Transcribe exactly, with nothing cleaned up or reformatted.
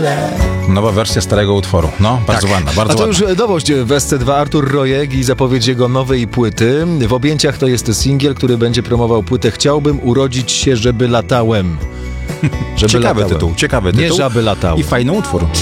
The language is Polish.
Nowa wersja starego utworu. No, bardzo ładna, bardzo A to ładna. już nowość w S C dwa. Artur Rojek i zapowiedź jego nowej płyty. W objęciach to jest singiel, który będzie promował płytę Chciałbym urodzić się, żeby latałem. Żeby Ciekawy latałem. tytuł, ciekawy Nie tytuł. żaby latały. I fajny utwór.